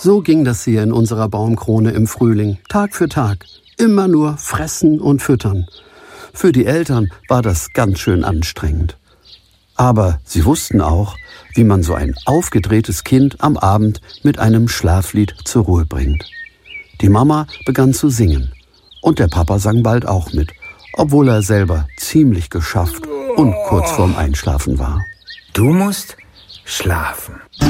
So ging das hier in unserer Baumkrone im Frühling, Tag für Tag. Immer nur fressen und füttern. Für die Eltern war das ganz schön anstrengend. Aber sie wussten auch, wie man so ein aufgedrehtes Kind am Abend mit einem Schlaflied zur Ruhe bringt. Die Mama begann zu singen und der Papa sang bald auch mit, obwohl er selber ziemlich geschafft und kurz vorm Einschlafen war. Du musst schlafen.